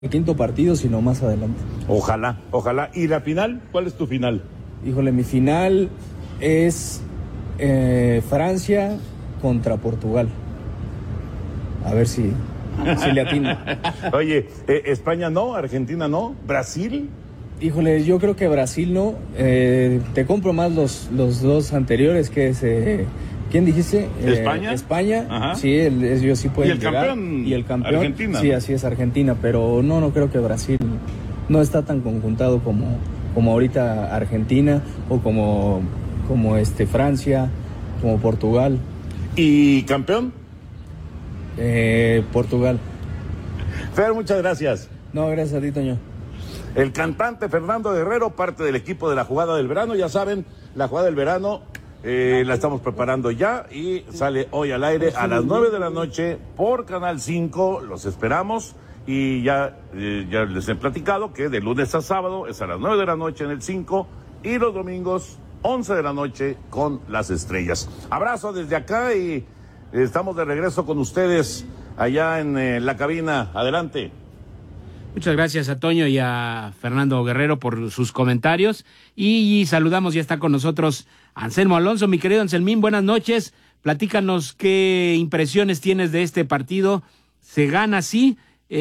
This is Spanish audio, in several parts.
el quinto partido, sino más adelante. Ojalá, ojalá. ¿Y la final? ¿Cuál es tu final? Híjole, mi final es Francia contra Portugal. A ver si le atino. Oye, España no, Argentina no, Brasil. Híjole, yo creo que Brasil no. Te compro más los dos anteriores, que es... ¿quién dijiste? ¿España? España. Ajá. Sí, ellos sí pueden llegar. ¿Y el campeón? Argentina. Sí, así es, Argentina. Pero no creo que Brasil no está tan conjuntado como ahorita Argentina o como Francia, como Portugal. ¿Y campeón? Portugal. Fer, muchas gracias. No, gracias a ti, Toño. El cantante Fernando Guerrero, parte del equipo de la Jugada del Verano. Ya saben, la Jugada del Verano la estamos preparando ya y sale hoy al aire a las 9 de la noche por Canal 5. Los esperamos y ya les he platicado que de lunes a sábado es a las 9 de la noche en el 5 y los domingos 11 de la noche con Las Estrellas. Abrazo desde acá y estamos de regreso con ustedes allá en la cabina. Adelante. Muchas gracias a Toño y a Fernando Guerrero por sus comentarios y saludamos, ya está con nosotros Anselmo Alonso. Mi querido Anselmín, buenas noches, platícanos qué impresiones tienes de este partido. Se gana, sí,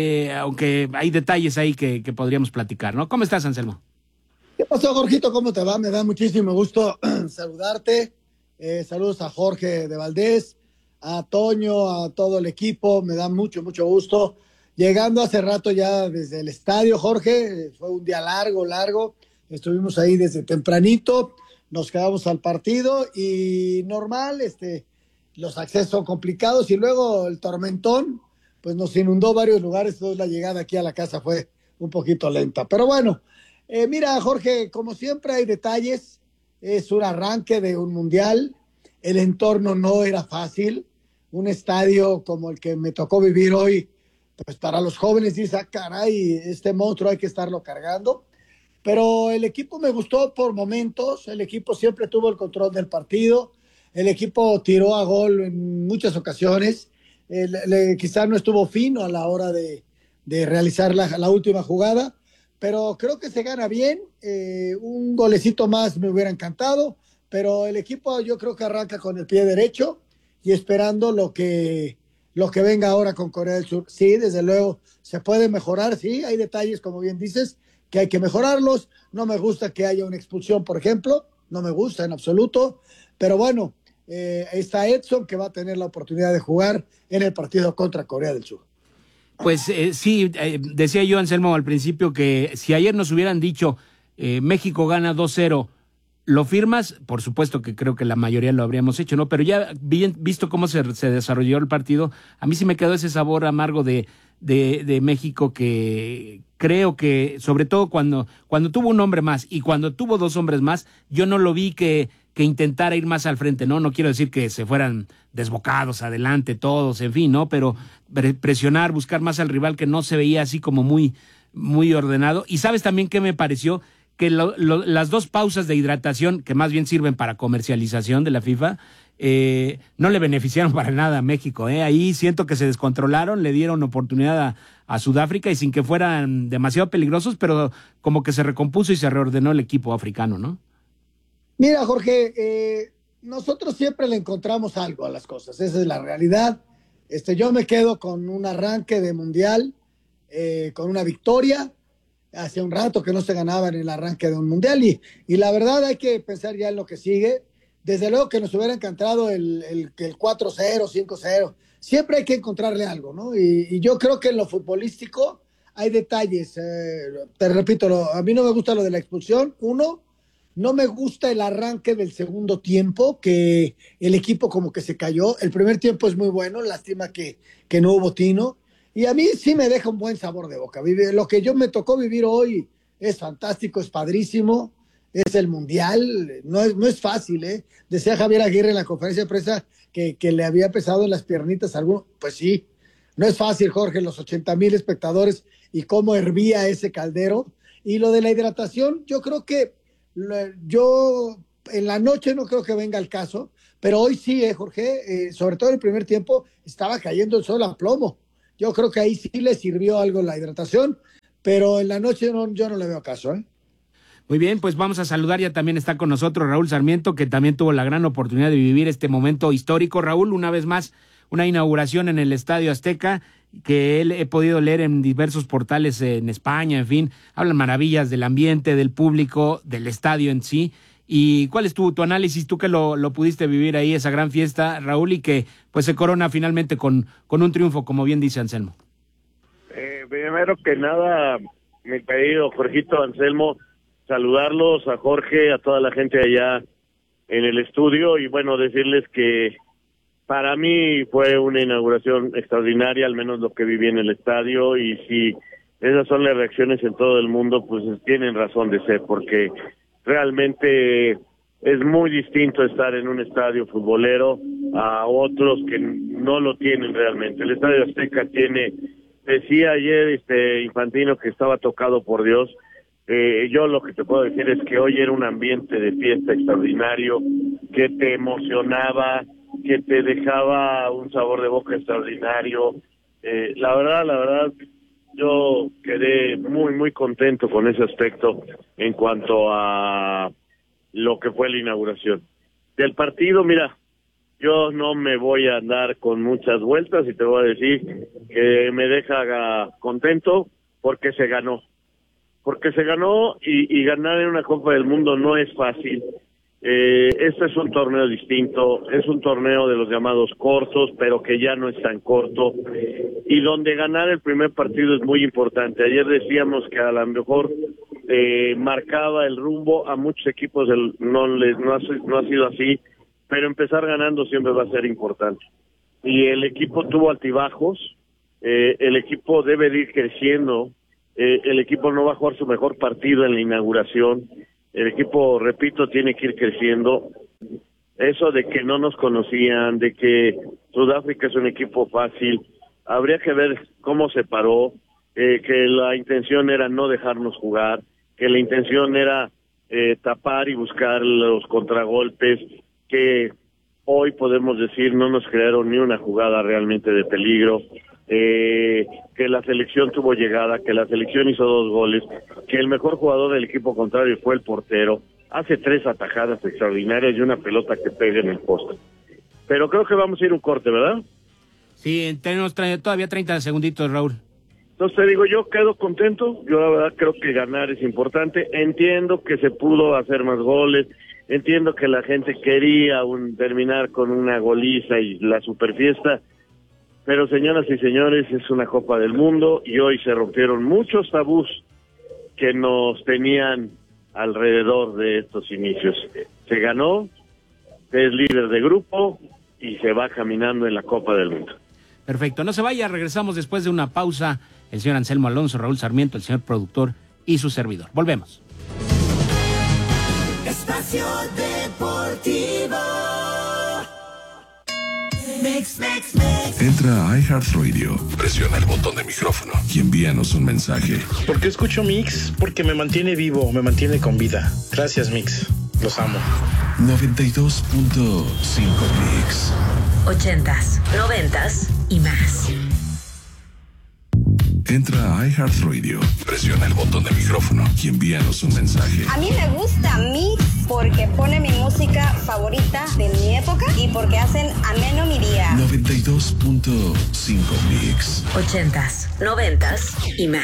aunque hay detalles ahí que podríamos platicar, ¿no? ¿Cómo estás, Anselmo? ¿Qué pasó, Jorgito? ¿Cómo te va? Me da muchísimo gusto saludarte. Saludos a Jorge de Valdés, a Toño, a todo el equipo. Me da mucho gusto. Llegando hace rato ya desde el estadio, Jorge, fue un día largo. Estuvimos ahí desde tempranito, nos quedamos al partido y normal, los accesos son complicados y luego el tormentón, pues nos inundó varios lugares, entonces la llegada aquí a la casa fue un poquito lenta. Pero bueno, mira, Jorge, como siempre hay detalles, es un arranque de un mundial, el entorno no era fácil, un estadio como el que me tocó vivir hoy, pues para los jóvenes dice, caray, este monstruo hay que estarlo cargando. Pero el equipo me gustó por momentos, el equipo siempre tuvo el control del partido, el equipo tiró a gol en muchas ocasiones, quizás no estuvo fino a la hora de realizar la última jugada, pero creo que se gana bien, un golecito más me hubiera encantado, pero el equipo yo creo que arranca con el pie derecho y esperando lo que venga ahora con Corea del Sur. Sí, desde luego, se puede mejorar, sí, hay detalles, como bien dices, que hay que mejorarlos. No me gusta que haya una expulsión, por ejemplo, no me gusta en absoluto, pero bueno, está Edson, que va a tener la oportunidad de jugar en el partido contra Corea del Sur. Pues sí, decía yo, Anselmo, al principio que si ayer nos hubieran dicho México gana 2-0, ¿lo firmas? Por supuesto que creo que la mayoría lo habríamos hecho, ¿no? Pero ya visto cómo se desarrolló el partido, a mí sí me quedó ese sabor amargo de México, que creo que, sobre todo cuando tuvo un hombre más y cuando tuvo dos hombres más, yo no lo vi que intentara ir más al frente, ¿no? No quiero decir que se fueran desbocados adelante todos, en fin, ¿no? Pero presionar, buscar más al rival, que no se veía así como muy, muy ordenado. Y ¿sabes también qué me pareció? Que las dos pausas de hidratación, que más bien sirven para comercialización de la FIFA, no le beneficiaron para nada a México. Ahí siento que se descontrolaron, le dieron oportunidad a Sudáfrica y sin que fueran demasiado peligrosos, pero como que se recompuso y se reordenó el equipo africano, ¿no? Mira, Jorge, nosotros siempre le encontramos algo a las cosas, esa es la realidad. Yo me quedo con un arranque de mundial, con una victoria. Hace un rato que no se ganaba en el arranque de un mundial y la verdad hay que pensar ya en lo que sigue. Desde luego que nos hubiera encantado el 4-0, 5-0. Siempre hay que encontrarle algo, ¿no? Y yo creo que en lo futbolístico hay detalles. Te repito, a mí no me gusta lo de la expulsión. Uno, no me gusta el arranque del segundo tiempo, que el equipo como que se cayó. El primer tiempo es muy bueno, lástima que no hubo tino. Y a mí sí me deja un buen sabor de boca. Lo que yo me tocó vivir hoy es fantástico, es padrísimo, es el mundial, no es fácil, ¿eh? Decía Javier Aguirre en la conferencia de prensa que le había pesado en las piernitas a alguno. Pues sí, no es fácil, Jorge, los 80,000 espectadores y cómo hervía ese caldero. Y lo de la hidratación, yo creo que yo en la noche no creo que venga al caso, pero hoy sí, Jorge, sobre todo en el primer tiempo estaba cayendo el sol a plomo. Yo creo que ahí sí le sirvió algo la hidratación, pero en la noche yo no le veo caso, ¿eh? Muy bien, pues vamos a saludar, ya también está con nosotros Raúl Sarmiento, que también tuvo la gran oportunidad de vivir este momento histórico. Raúl, una vez más, una inauguración en el Estadio Azteca, que he podido leer en diversos portales en España, en fin, hablan maravillas del ambiente, del público, del estadio en sí. ¿Y cuál es tu análisis, tú que lo pudiste vivir ahí, esa gran fiesta, Raúl, y que pues se corona finalmente con un triunfo, como bien dice Anselmo? Primero que nada, mi querido Jorgito, Anselmo, saludarlos, a Jorge, a toda la gente allá en el estudio, y bueno, decirles que para mí fue una inauguración extraordinaria, al menos lo que viví en el estadio, y si esas son las reacciones en todo el mundo, pues tienen razón de ser, porque realmente es muy distinto estar en un estadio futbolero a otros que no lo tienen realmente. El Estadio Azteca tiene, decía ayer Infantino que estaba tocado por Dios. Yo lo que te puedo decir es que hoy era un ambiente de fiesta extraordinario, que te emocionaba, que te dejaba un sabor de boca extraordinario. La verdad, yo quedé muy, muy contento con ese aspecto en cuanto a lo que fue la inauguración. Del partido, mira, yo no me voy a andar con muchas vueltas y te voy a decir que me deja contento porque se ganó. Porque se ganó y ganar en una Copa del Mundo no es fácil. Este es un torneo distinto, es un torneo de los llamados cortos, pero que ya no es tan corto, y donde ganar el primer partido es muy importante. Ayer decíamos que a lo mejor marcaba el rumbo, a muchos equipos no ha sido así, pero empezar ganando siempre va a ser importante. Y el equipo tuvo altibajos, el equipo debe de ir creciendo. El equipo no va a jugar su mejor partido en la inauguración. El equipo, repito, tiene que ir creciendo. Eso de que no nos conocían, de que Sudáfrica es un equipo fácil, habría que ver cómo se paró, que la intención era no dejarnos jugar, que la intención era tapar y buscar los contragolpes, que hoy podemos decir no nos crearon ni una jugada realmente de peligro. Que la selección tuvo llegada, que la selección hizo 2 goles, que el mejor jugador del equipo contrario fue el portero, hace 3 atajadas extraordinarias y una pelota que pega en el poste. Pero creo que vamos a ir un corte, ¿verdad? Sí, tenemos todavía 30 segunditos, Raúl. Entonces te digo, yo quedo contento, yo la verdad creo que ganar es importante, entiendo que se pudo hacer más goles, entiendo que la gente quería terminar con una goliza y la superfiesta. Pero señoras y señores, es una Copa del Mundo y hoy se rompieron muchos tabús que nos tenían alrededor de estos inicios. Se ganó, es líder de grupo y se va caminando en la Copa del Mundo. Perfecto, no se vaya, regresamos después de una pausa. El señor Anselmo Alonso, Raúl Sarmiento, el señor productor y su servidor. Volvemos. Espacio Deportivo. Mix. Entra a iHeartRadio, presiona el botón de micrófono y envíanos un mensaje. ¿Por qué escucho Mix? Porque me mantiene vivo, me mantiene con vida. Gracias, Mix. Los amo. 92.5 Mix. 80s, 90s y más. Entra a iHeartRadio, presiona el botón de micrófono y envíanos un mensaje. A mí me gusta Mix porque pone mi música favorita de mi época y porque hacen ameno mi día. 92.5 Mix. 80s, 90s y más.